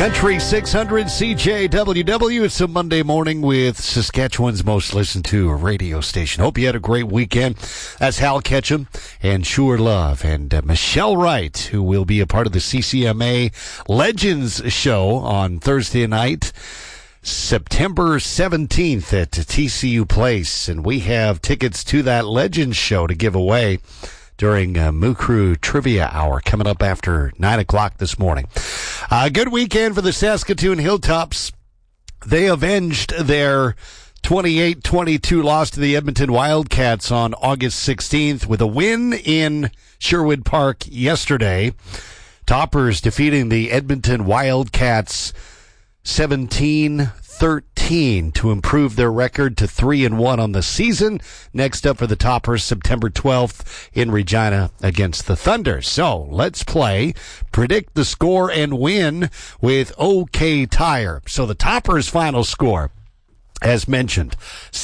Country 600 CJWW. It's a Monday morning with Saskatchewan's most listened to radio station. Hope you had a great weekend. That's Hal Ketchum and Sure Love and Michelle Wright, who will be a part of the CCMA Legends show on Thursday night, September 17th at TCU Place. And we have tickets to that Legends show to give away during Moo Crew Trivia Hour coming up after 9 o'clock this morning. Good weekend for the Saskatoon Hilltops. They avenged their 28-22 loss to the Edmonton Wildcats on August 16th with a win in Sherwood Park yesterday. Toppers defeating the Edmonton Wildcats 17-13 to improve their record to 3-1 on the season. Next up for the Toppers, September 12th in Regina against the Thunder. So let's play Predict the Score and Win with OK Tire. So the Toppers' final score, as mentioned,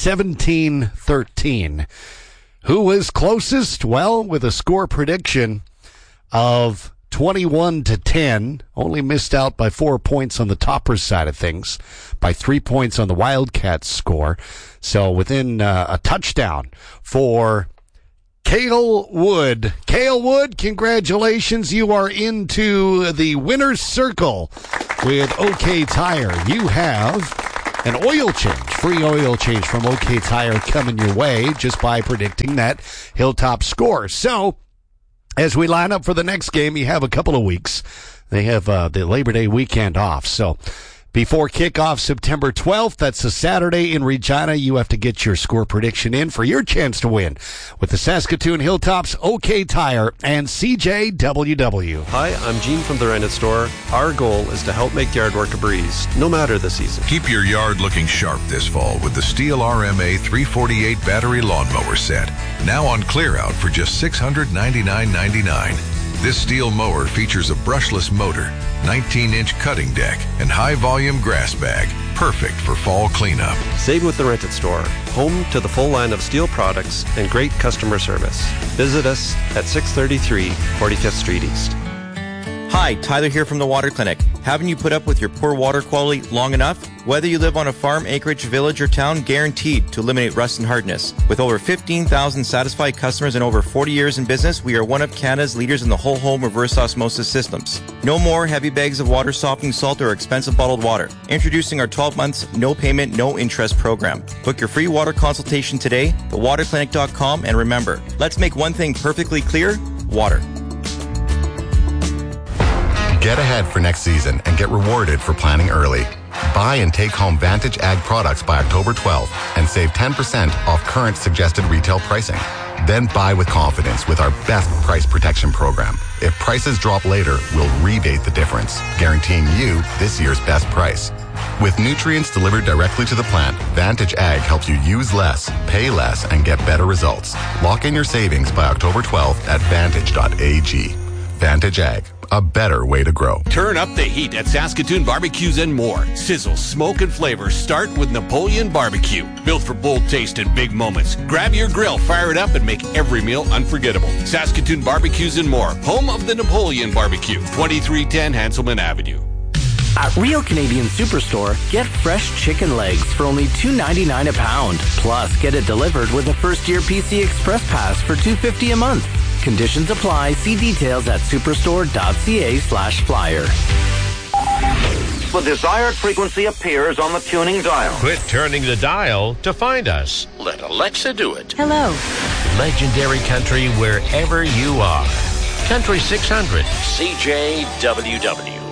17-13. Who was closest? Well, with a score prediction of 21-10, only missed out by 4 points on the Toppers side of things, by 3 points on the Wildcats score. So within a touchdown for Cale Wood. Cale Wood, congratulations. You are into the winner's circle with OK Tire. You have an oil change, free oil change from OK Tire coming your way just by predicting that Hilltop score. So as we line up for the next game, you have a couple of weeks. They have the Labor Day weekend off. So before kickoff September 12th, that's a Saturday in Regina, you have to get your score prediction in for your chance to win with the Saskatoon Hilltops, OK Tire, and CJWW. Hi, I'm Gene from the Rented Store. Our goal is to help make yard work a breeze, no matter the season. Keep your yard looking sharp this fall with the Steel RMA 348 battery lawnmower set. Now on clear out for just $699.99. This steel mower features a brushless motor, 19-inch cutting deck, and high-volume grass bag, perfect for fall cleanup. Save with the Rented Store, home to the full line of steel products and great customer service. Visit us at 633 45th Street East. Hi, Tyler here from the Water Clinic. Haven't you put up with your poor water quality long enough? Whether you live on a farm, acreage, village, or town, guaranteed to eliminate rust and hardness. With over 15,000 satisfied customers and over 40 years in business, we are one of Canada's leaders in the whole home reverse osmosis systems. No more heavy bags of water softening salt or expensive bottled water. Introducing our 12 months, no payment, no interest program. Book your free water consultation today, thewaterclinic.com, and remember, let's make one thing perfectly clear, water. Get ahead for next season and get rewarded for planning early. Buy and take home Vantage Ag products by October 12th and save 10% off current suggested retail pricing. Then buy with confidence with our best price protection program. If prices drop later, we'll rebate the difference, guaranteeing you this year's best price. With nutrients delivered directly to the plant, Vantage Ag helps you use less, pay less, and get better results. Lock in your savings by October 12th at vantage.ag. Vantage Ag, a better way to grow. Turn up the heat at Saskatoon Barbecues and more. Sizzle, smoke, and flavor start with Napoleon Barbecue. Built for bold taste and big moments. Grab your grill, fire it up, and make every meal unforgettable. Saskatoon Barbecues and more. Home of the Napoleon Barbecue. 2310 Hanselman Avenue. At Real Canadian Superstore, get fresh chicken legs for only $2.99 a pound. Plus, get it delivered with a first-year PC Express Pass for $2.50 a month. Conditions apply. See details at superstore.ca/flyer. The desired frequency appears on the tuning dial. Quit turning the dial to find us. Let Alexa do it. Hello. Legendary country wherever you are. Country 600 CJWW.